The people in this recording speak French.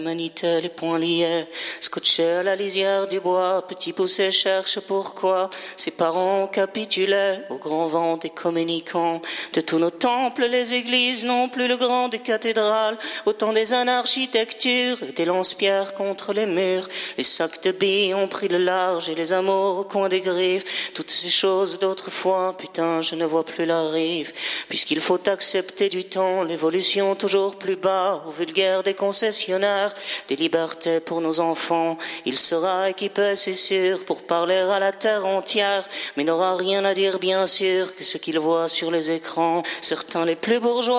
Manitait les poings liés, scotché à la lisière du bois, petit poussé cherche pourquoi ses parents capitulaient au grand vent des communicants. De tous nos temples, les églises n'ont plus le grand des cathédrales, autant des anarchitectures et des lance-pierres contre les murs. Les sacs de billes ont pris le large et les amours au coin des griffes. Toutes ces choses d'autrefois, putain, je ne vois plus la rive. Puisqu'il faut accepter du temps, l'évolution toujours plus bas, au vulgaire des concessionnaires, des libertés pour nos enfants. Il sera équipé, c'est sûr, pour parler à la terre entière, mais n'aura rien à dire, bien sûr, que ce qu'il voit sur les écrans. Certains les plus bourgeois